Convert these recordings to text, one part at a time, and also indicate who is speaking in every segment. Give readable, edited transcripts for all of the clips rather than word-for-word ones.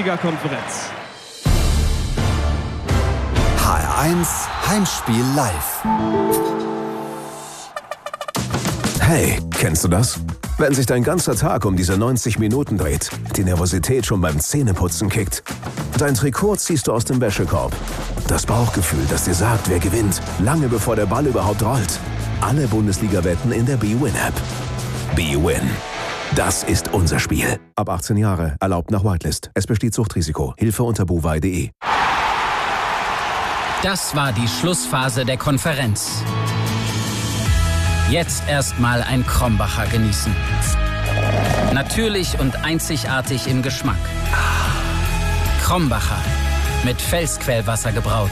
Speaker 1: Bundesliga-Konferenz.
Speaker 2: HR1 Heimspiel live. Hey, kennst du das? Wenn sich dein ganzer Tag um diese 90 Minuten dreht, die Nervosität schon beim Zähneputzen kickt. Dein Trikot ziehst du aus dem Wäschekorb. Das Bauchgefühl, das dir sagt, wer gewinnt, lange bevor der Ball überhaupt rollt. Alle Bundesliga-Wetten in der bwin-App. bwin. Das ist unser Spiel. Ab 18 Jahre, erlaubt nach Whitelist. Es besteht Suchtrisiko. Hilfe unter bovai.de.
Speaker 3: Das war die Schlussphase der Konferenz. Jetzt erstmal ein Krombacher genießen. Natürlich und einzigartig im Geschmack. Krombacher, mit Felsquellwasser gebraut.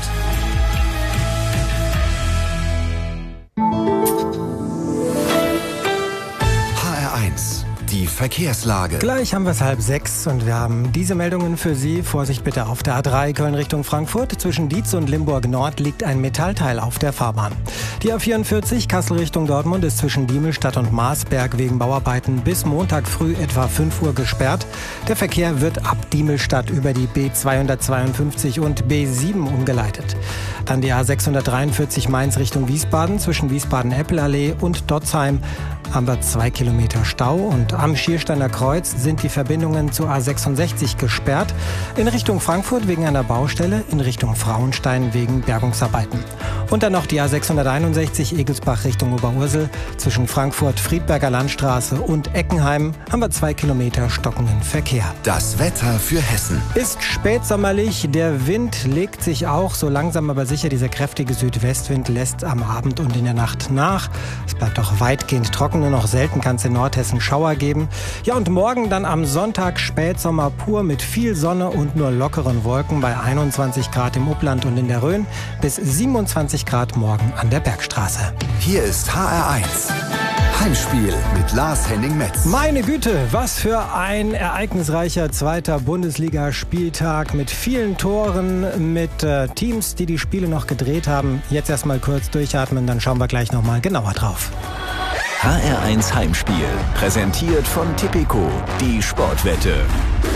Speaker 2: HR1, die Verkehrslage.
Speaker 4: Gleich haben wir es 5:30 und wir haben diese Meldungen für Sie. Vorsicht bitte auf der A3 Köln Richtung Frankfurt. Zwischen Dietz und Limburg Nord liegt ein Metallteil auf der Fahrbahn. Die A44 Kassel Richtung Dortmund ist zwischen Diemelstadt und Marsberg wegen Bauarbeiten bis Montag früh etwa 5 Uhr gesperrt. Der Verkehr wird ab Diemelstadt über die B252 und B7 umgeleitet. Dann die A643 Mainz Richtung Wiesbaden zwischen Wiesbaden-Eppelallee und Dotzheim haben wir 2 Kilometer Stau und am Schiersteiner Kreuz sind die Verbindungen zur A66 gesperrt. In Richtung Frankfurt wegen einer Baustelle, in Richtung Frauenstein wegen Bergungsarbeiten. Und dann noch die A661 Egelsbach Richtung Oberursel. Zwischen Frankfurt, Friedberger Landstraße und Eckenheim haben wir 2 Kilometer stockenden Verkehr.
Speaker 2: Das Wetter für Hessen.
Speaker 4: Ist spätsommerlich, der Wind legt sich auch so langsam aber sicher. Dieser kräftige Südwestwind lässt am Abend und in der Nacht nach. Es bleibt auch weitgehend trocken, nur noch selten kann es in Nordhessen Schauer geben. Ja, und morgen dann am Sonntag Spätsommer pur mit viel Sonne und nur lockeren Wolken bei 21 Grad im Upland und in der Rhön bis 27 Grad morgen an der Bergstraße.
Speaker 2: Hier ist HR1 Heimspiel mit Lars-Henning Metz.
Speaker 4: Meine Güte, was für ein ereignisreicher zweiter Bundesliga-Spieltag mit vielen Toren, mit Teams, die die Spiele noch gedreht haben. Jetzt erstmal kurz durchatmen, dann schauen wir gleich nochmal genauer drauf.
Speaker 5: HR1 Heimspiel, präsentiert von Tipico, die Sportwette.